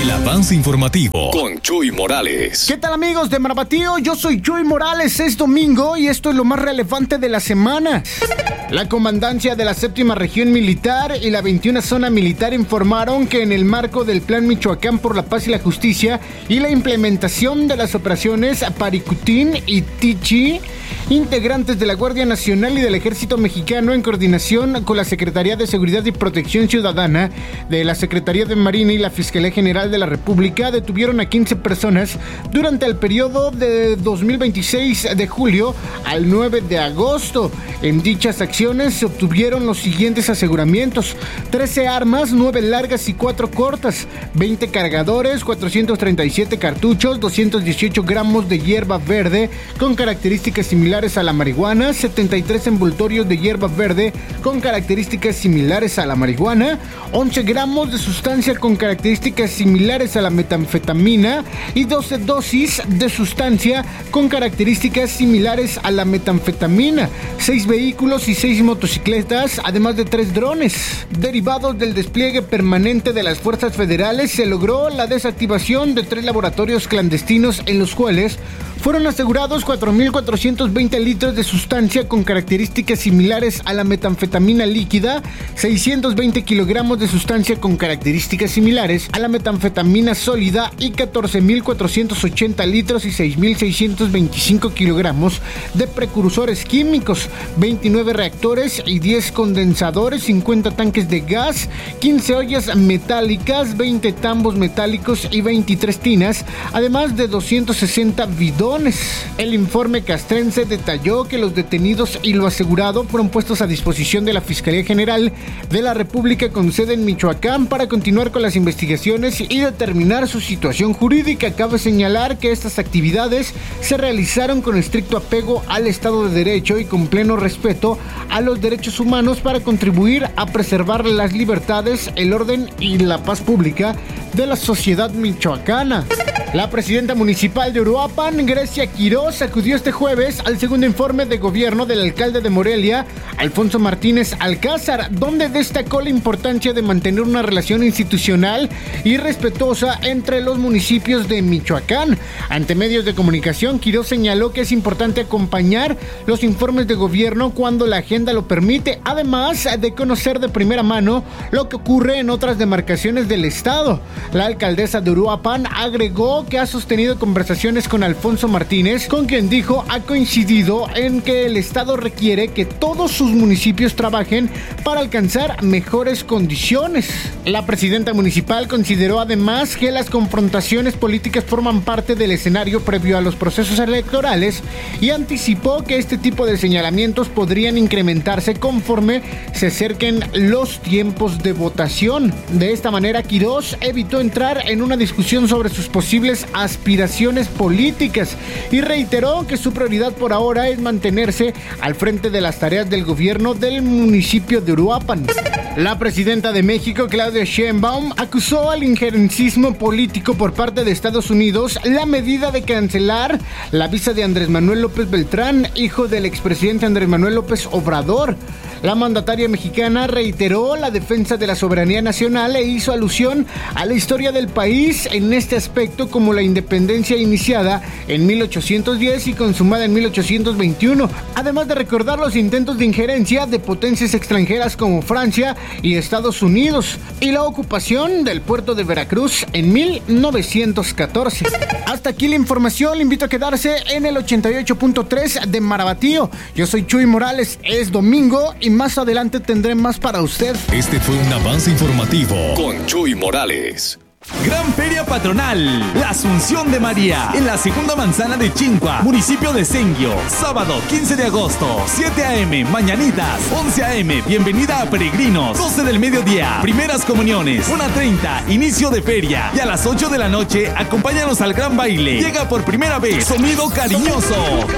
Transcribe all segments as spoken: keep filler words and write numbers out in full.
El avance informativo con Chuy Morales. ¿Qué tal, amigos de Marabatío? Yo soy Chuy Morales, es domingo y esto es lo más relevante de la semana. La comandancia de la séptima región militar y la veintiuna zona militar informaron que en el marco del Plan Michoacán por la Paz y la Justicia y la implementación de las operaciones Paricutín y Tichi, integrantes de la Guardia Nacional y del Ejército Mexicano, en coordinación con la Secretaría de Seguridad y Protección Ciudadana de la Secretaría de Marina y la Fiscalía General de la República, detuvieron a quince personas durante el periodo de dos mil veintiséis de julio al nueve de agosto. En dichas acciones se obtuvieron los siguientes aseguramientos: trece armas, nueve largas y cuatro cortas, veinte cargadores, cuatrocientos treinta y siete cartuchos, doscientos dieciocho gramos de hierba verde con características similares a la marihuana, setenta y tres envoltorios de hierba verde con características similares a la marihuana, once gramos de sustancia con características similares a la metanfetamina y doce dosis de sustancia con características similares a la metanfetamina, seis vehículos y seis motocicletas, además de tres drones. Derivados del despliegue permanente de las fuerzas federales, se logró la desactivación de tres laboratorios clandestinos en los cuales fueron asegurados cuatro mil cuatrocientos veinte litros de sustancia con características similares a la metanfetamina líquida, seiscientos veinte kilogramos de sustancia con características similares a la metanfetamina sólida y catorce mil cuatrocientos ochenta litros y seis mil seiscientos veinticinco kilogramos de precursores químicos, veintinueve reactores y diez condensadores, cincuenta tanques de gas, quince ollas metálicas, veinte tambos metálicos y veintitrés tinas, además de doscientos sesenta bidones. El informe castrense detalló que los detenidos y lo asegurado fueron puestos a disposición de la Fiscalía General de la República con sede en Michoacán para continuar con las investigaciones y determinar su situación jurídica. Cabe señalar que estas actividades se realizaron con estricto apego al Estado de Derecho y con pleno respeto a los derechos humanos para contribuir a preservar las libertades, el orden y la paz pública de la sociedad michoacana. La presidenta municipal de Uruapan, Grecia Quiroz, acudió este jueves al segundo informe de gobierno del alcalde de Morelia, Alfonso Martínez Alcázar, donde destacó la importancia de mantener una relación institucional y respetuosa entre los municipios de Michoacán. Ante medios de comunicación, Quiroz señaló que es importante acompañar los informes de gobierno cuando la agenda lo permite, además de conocer de primera mano lo que ocurre en otras demarcaciones del estado. La alcaldesa de Uruapan agregó que ha sostenido conversaciones con Alfonso Martínez, con quien dijo ha coincidido en que el estado requiere que todos sus municipios trabajen para alcanzar mejores condiciones. La presidenta municipal consideró además que las confrontaciones políticas forman parte del escenario previo a los procesos electorales y anticipó que este tipo de señalamientos podrían incrementarse conforme se acerquen los tiempos de votación. De esta manera, Quiroz evitó entrar en una discusión sobre sus posibles aspiraciones políticas y reiteró que su prioridad por ahora es mantenerse al frente de las tareas del gobierno del municipio de Uruapan. La presidenta de México, Claudia Sheinbaum, acusó al injerencismo político por parte de Estados Unidos la medida de cancelar la visa de Andrés Manuel López Beltrán, hijo del expresidente Andrés Manuel López Obrador. La mandataria mexicana reiteró la defensa de la soberanía nacional e hizo alusión a la historia del país en este aspecto, como la independencia iniciada en mil ochocientos diez y consumada en mil ochocientos veintiuno, además de recordar los intentos de injerencia de potencias extranjeras como Francia y Estados Unidos y la ocupación del puerto de Veracruz en mil novecientos catorce. Hasta aquí la información, le invito a quedarse en el ochenta y ocho punto tres de Marabatío. Yo soy Chuy Morales, es domingo y más adelante tendré más para usted. Este fue un avance informativo con Chuy Morales. Gran Feria Patronal, la Asunción de María, en la segunda manzana de Chincua, municipio de Senguio. Sábado quince de agosto, siete a eme, mañanitas, once a eme, bienvenida a peregrinos, doce del mediodía, primeras comuniones, una treinta, inicio de feria, y a las ocho de la noche, acompáñanos al gran baile. Llega por primera vez Sonido Cariñoso.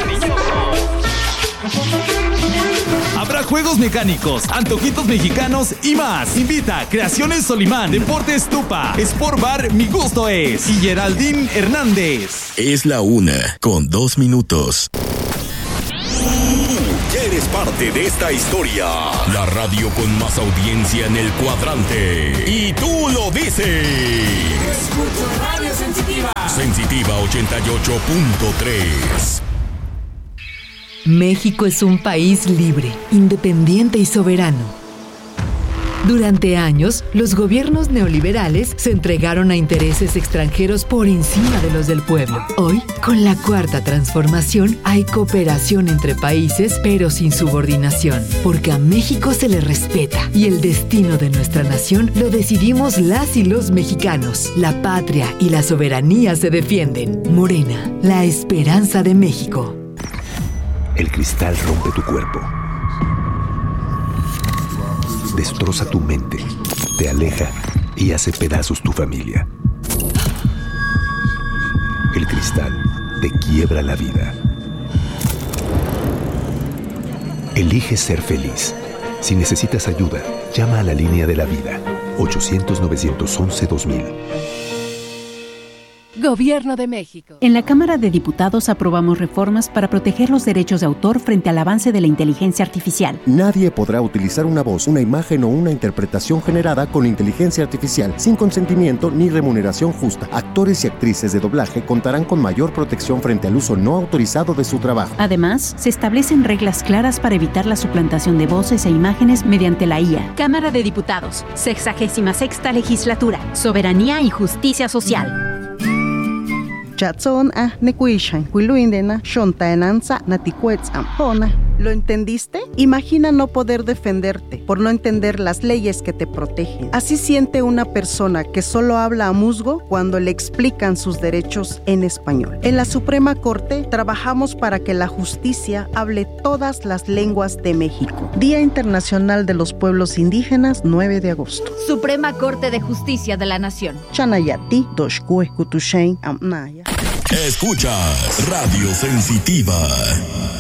Habrá juegos mecánicos, antojitos mexicanos y más. Invita Creaciones Solimán, Deportes Tupa, Sport Bar Mi Gusto Es y Geraldine Hernández. Es la una con dos minutos. ¿Quieres parte parte de esta historia. La radio con más audiencia en el cuadrante. Y tú lo dices. Escucho Radio Sensitiva. Sensitiva ochenta y ocho punto tres. México es un país libre, independiente y soberano. Durante años, los gobiernos neoliberales se entregaron a intereses extranjeros por encima de los del pueblo. Hoy, con la Cuarta Transformación, hay cooperación entre países, pero sin subordinación, porque a México se le respeta y el destino de nuestra nación lo decidimos las y los mexicanos. La patria y la soberanía se defienden. Morena, la esperanza de México. El cristal rompe tu cuerpo. Destroza tu mente, te aleja y hace pedazos tu familia. El cristal te quiebra la vida. Elige ser feliz. Si necesitas ayuda, llama a la línea de la vida. ochocientos, novecientos once, dos mil. Gobierno de México. En la Cámara de Diputados aprobamos reformas para proteger los derechos de autor frente al avance de la inteligencia artificial. Nadie podrá utilizar una voz, una imagen o una interpretación generada con inteligencia artificial sin consentimiento ni remuneración justa. Actores y actrices de doblaje contarán con mayor protección frente al uso no autorizado de su trabajo. Además, se establecen reglas claras para evitar la suplantación de voces e imágenes mediante la I A. Cámara de Diputados, sexagésima sexta legislatura, soberanía y justicia social. Chatson a nekuishan, kuiluindena, shontaenanza, naticuetzam, hona. ¿Lo entendiste? Imagina no poder defenderte por no entender las leyes que te protegen. Así siente una persona que solo habla a musgo cuando le explican sus derechos en español. En la Suprema Corte trabajamos para que la justicia hable todas las lenguas de México. Día Internacional de los Pueblos Indígenas, nueve de agosto. Suprema Corte de Justicia de la Nación. Chanayati, Doshkue, Kutushain, Amnaya. Escuchas Radio Sensitiva.